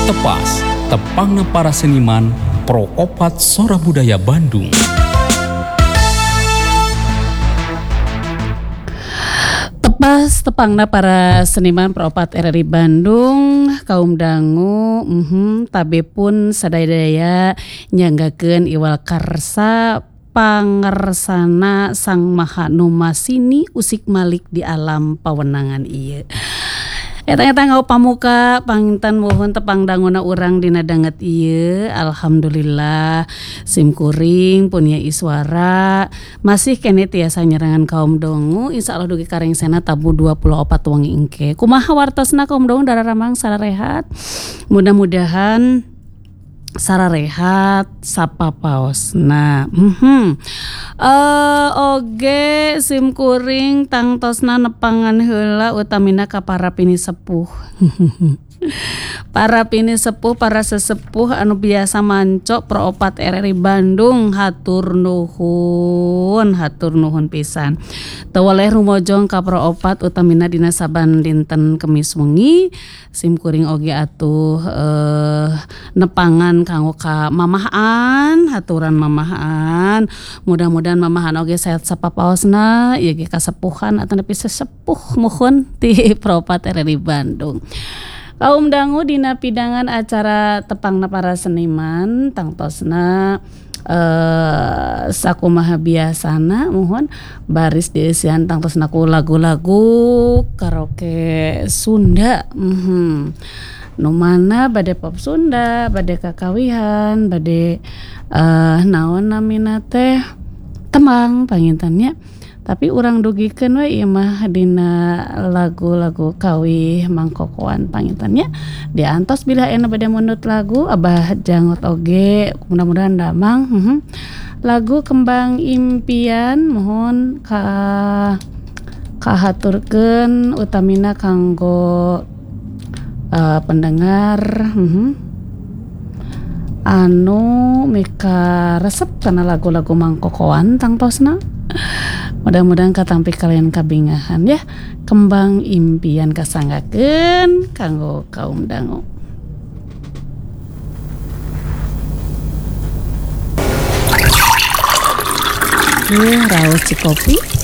Tepas, tepangna para seniman Pro Opat Sora Budaya Bandung. Tepas tepangna para seniman Pro Opat RRI Bandung, kaum dangu, tabe pun sadaya nyanggakeun iwal karsa pangersana Sang Maha Numasini usik malik di alam pawenangan ieu. Eta ngau pamuka panginten mohon tepang danguna urang dina danget ieu. Alhamdulillah simkuring punya iswara masih kene tiasa nyerangan kaum dongu. Insyaallah dugi karengsena tabu 24 wengi engke. Kumaha wartosna kaum dongu dararamang sarehat. Mudah-mudahan sararehat sapa paosna. Oge simkuring tangtosna nepangan heula utamina ka para pini sepuh. Para pini sepuh, para sesepuh anu biasa manco Pro Opat RRI Bandung, hatur nuhun pisan. Teu waleh rumojong ka Pro Opat utamina dina saban dinten Kemis wengi, simkuring oge atuh nepangan kanggo ka mamahan, haturan mamahan. Mudah-mudahan mamahan oge saet sapapaosna, ieu ge kasepuhan atawa nepi sesepuh muhun ti Pro Opat RRI Bandung. Kaum dangu dina pidangan acara tepangna para seniman tangtosna sakumaha biasana mohon baris dieusian tangtosna ku lagu-lagu karaoke Sunda. Nu mana bade pop Sunda, bade kakawihan, bade naon namina teh temang pangintennya. Tapi urang dugikeun we ieu mah dina lagu-lagu kawih mangkokoan pangintennya diantos bila ena bade munut lagu Abah jangot oge mudah-mudahan damang. Lagu Kembang Impian mohon kahaturkeun utamina kanggo pendengar anu mika resep kana lagu-lagu mangkokoan tangtosna. Mudah-mudahan katampi kalian kabingahan ya. Kembang Impian kasanggakeun kanggo kaum dangu. Raos cikopi.